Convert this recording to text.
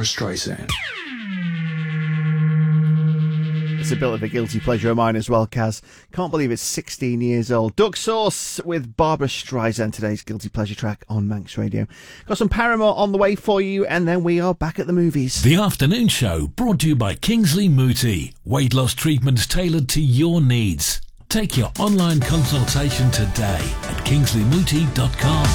Barbra Streisand. It's a bit of a guilty pleasure of mine as well, Kaz. Can't believe it's 16 years old. Duck Sauce with Barbra Streisand, today's guilty pleasure track on Manx Radio. Got some Paramore on the way for you, and then we are back at the movies. The Afternoon Show, brought to you by Kingsley Mooti. Weight loss treatments tailored to your needs. Take your online consultation today at kingsleymooti.com.